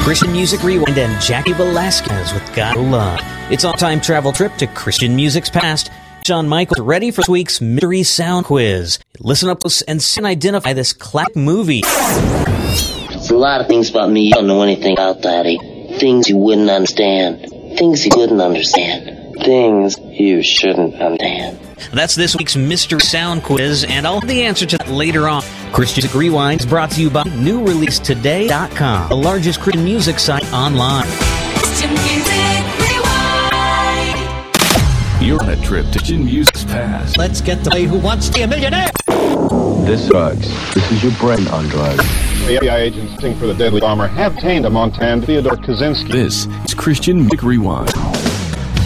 Christian Music Rewind and Jackie Velasquez with God Love. It's a time travel trip to Christian music's past. John Michael ready for this week's Mystery Sound Quiz. Listen up and identify this classic movie. There's a lot of things about me you don't know anything about, Daddy. Things you wouldn't understand. Things you couldn't understand. Things you shouldn't understand. That's this week's Mystery Sound Quiz, and I'll have the answer to that later on. Christian Music Rewind is brought to you by NewReleaseToday.com, the largest Christian music site online. Christian Music Rewind. You're on a trip to Christian music's past. Let's get to play Who Wants to Be a Millionaire? This drugs. This is your brain on drugs. The FBI agents sting for the deadly bomber have detained a Montana Theodore Kaczynski. This is Christian Music Rewind.